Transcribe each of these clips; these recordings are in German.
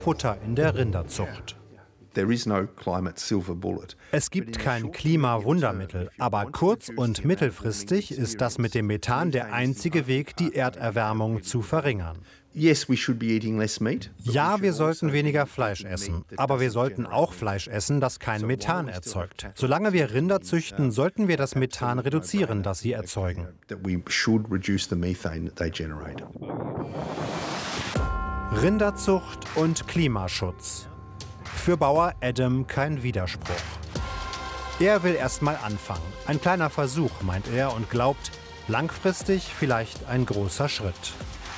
Futter in der Rinderzucht. Es gibt kein Klimawundermittel, aber kurz- und mittelfristig ist das mit dem Methan der einzige Weg, die Erderwärmung zu verringern. Ja, wir sollten weniger Fleisch essen, aber wir sollten auch Fleisch essen, das kein Methan erzeugt. Solange wir Rinder züchten, sollten wir das Methan reduzieren, das sie erzeugen. Rinderzucht und Klimaschutz. Für Bauer Adam kein Widerspruch. Er will erst mal anfangen. Ein kleiner Versuch, meint er, und glaubt, langfristig vielleicht ein großer Schritt.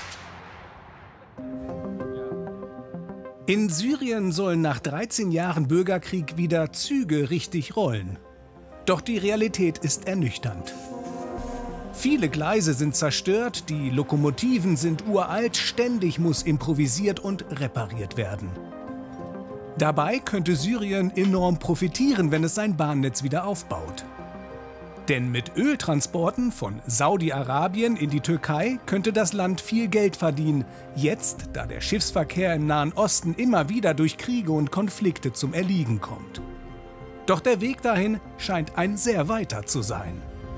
In Syrien sollen nach 13 Jahren Bürgerkrieg wieder Züge richtig rollen. Doch die Realität ist ernüchternd. Viele Gleise sind zerstört, die Lokomotiven sind uralt, ständig muss improvisiert und repariert werden. Dabei könnte Syrien enorm profitieren, wenn es sein Bahnnetz wieder aufbaut. Denn mit Öltransporten von Saudi-Arabien in die Türkei könnte das Land viel Geld verdienen. Jetzt, da der Schiffsverkehr im Nahen Osten immer wieder durch Kriege und Konflikte zum Erliegen kommt. Doch der Weg dahin scheint ein sehr weiter zu sein.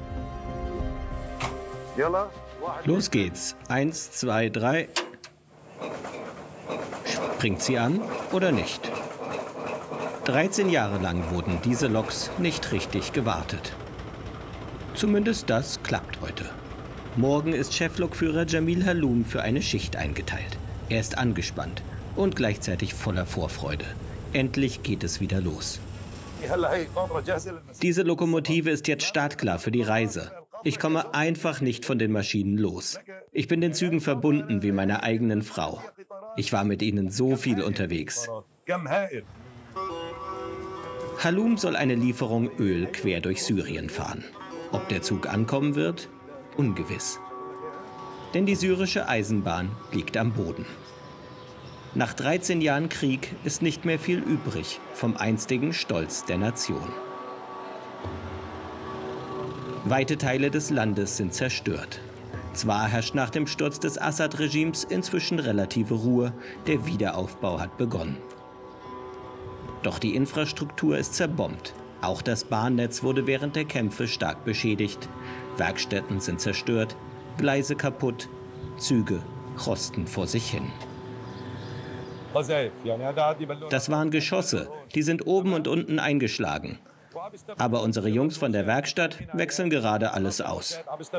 Los geht's. 1, 2, 3. Springt sie an oder nicht? 13 Jahre lang wurden diese Loks nicht richtig gewartet. Zumindest das klappt heute. Morgen ist Cheflokführer Jamil Haloum für eine Schicht eingeteilt. Er ist angespannt und gleichzeitig voller Vorfreude. Endlich geht es wieder los. Diese Lokomotive ist jetzt startklar für die Reise. Ich komme einfach nicht von den Maschinen los. Ich bin den Zügen verbunden wie meiner eigenen Frau. Ich war mit ihnen so viel unterwegs. Haloum soll eine Lieferung Öl quer durch Syrien fahren. Ob der Zug ankommen wird? Ungewiss. Denn die syrische Eisenbahn liegt am Boden. Nach 13 Jahren Krieg ist nicht mehr viel übrig vom einstigen Stolz der Nation. Weite Teile des Landes sind zerstört. Zwar herrscht nach dem Sturz des Assad-Regimes inzwischen relative Ruhe, der Wiederaufbau hat begonnen. Doch die Infrastruktur ist zerbombt. Auch das Bahnnetz wurde während der Kämpfe stark beschädigt. Werkstätten sind zerstört, Gleise kaputt, Züge rosten vor sich hin. Das waren Geschosse, die sind oben und unten eingeschlagen. Aber unsere Jungs von der Werkstatt wechseln gerade alles aus.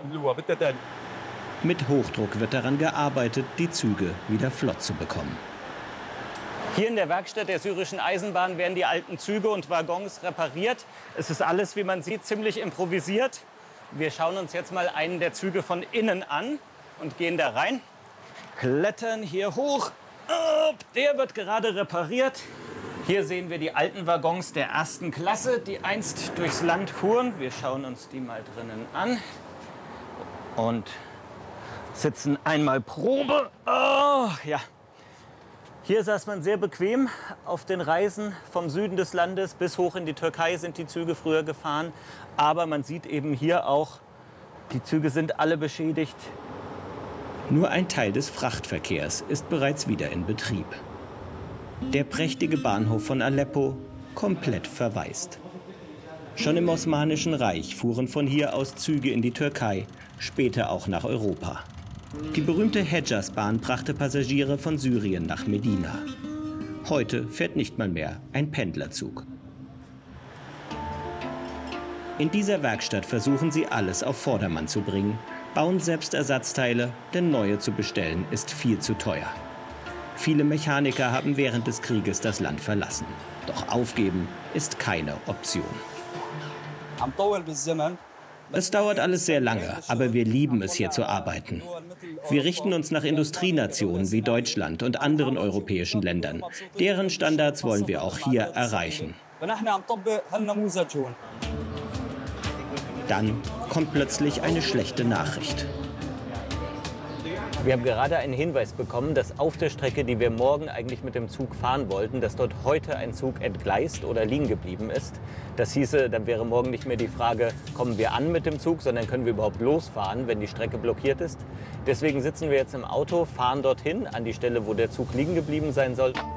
Mit Hochdruck wird daran gearbeitet, die Züge wieder flott zu bekommen. Hier in der Werkstatt der syrischen Eisenbahn werden die alten Züge und Waggons repariert. Es ist alles, wie man sieht, ziemlich improvisiert. Wir schauen uns jetzt mal einen der Züge von innen an und gehen da rein. Klettern hier hoch. Der wird gerade repariert. Hier sehen wir die alten Waggons der ersten Klasse, die einst durchs Land fuhren. Wir schauen uns die mal drinnen an und sitzen einmal Probe. Oh, ja. Hier saß man sehr bequem auf den Reisen vom Süden des Landes bis hoch in die Türkei sind die Züge früher gefahren. Aber man sieht eben hier auch, die Züge sind alle beschädigt. Nur ein Teil des Frachtverkehrs ist bereits wieder in Betrieb. Der prächtige Bahnhof von Aleppo komplett verwaist. Schon im Osmanischen Reich fuhren von hier aus Züge in die Türkei, später auch nach Europa. Die berühmte Hedjaz-Bahn brachte Passagiere von Syrien nach Medina. Heute fährt nicht mal mehr ein Pendlerzug. In dieser Werkstatt versuchen sie alles auf Vordermann zu bringen, bauen selbst Ersatzteile, denn neue zu bestellen ist viel zu teuer. Viele Mechaniker haben während des Krieges das Land verlassen. Doch aufgeben ist keine Option. Es dauert alles sehr lange, aber wir lieben es, hier zu arbeiten. Wir richten uns nach Industrienationen wie Deutschland und anderen europäischen Ländern. Deren Standards wollen wir auch hier erreichen. Dann kommt plötzlich eine schlechte Nachricht. Wir haben gerade einen Hinweis bekommen, dass auf der Strecke, die wir morgen eigentlich mit dem Zug fahren wollten, dass dort heute ein Zug entgleist oder liegen geblieben ist. Das hieße, dann wäre morgen nicht mehr die Frage, kommen wir an mit dem Zug, sondern können wir überhaupt losfahren, wenn die Strecke blockiert ist. Deswegen sitzen wir jetzt im Auto, fahren dorthin, an die Stelle, wo der Zug liegen geblieben sein soll.